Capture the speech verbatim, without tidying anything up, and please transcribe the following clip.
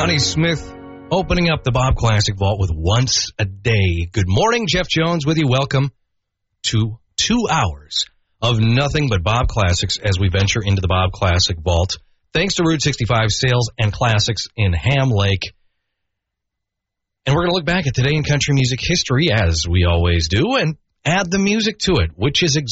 Bonnie Smith opening up the Bob Classic Vault with Once a Day. Good morning, Jeff Jones with you. Welcome to two hours of nothing but Bob Classics as we venture into the Bob Classic Vault. Thanks to Route sixty-five Sales and Classics in Ham Lake. And we're going to look back at today in country music history, as we always do, and add the music to it, which is exactly